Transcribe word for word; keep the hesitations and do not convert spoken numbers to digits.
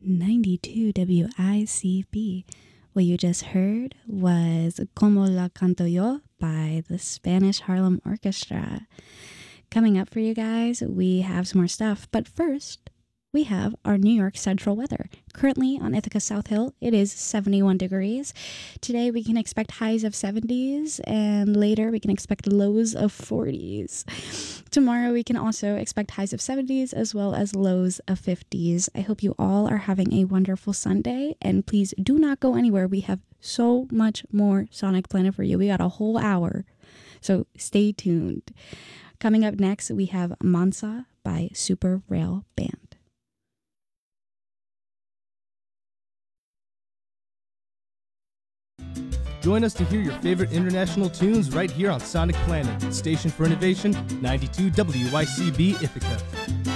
ninety-two W I C B. What you just heard was Como la Canto Yo by the Spanish Harlem Orchestra. Coming up for you guys, we have some more stuff, but first, we have our New York Central weather. Currently on Ithaca South Hill, it is seventy-one degrees. Today we can expect highs of seventies, and later we can expect lows of forties. Tomorrow we can also expect highs of seventies as well as lows of fifties. I hope you all are having a wonderful Sunday, and please do not go anywhere. We have so much more Sonic Planet for you. We got a whole hour, so stay tuned. Coming up next, we have Mansa by Super Rail Band. Join us to hear your favorite international tunes right here on Sonic Planet, station for innovation, ninety-two W I C B Ithaca.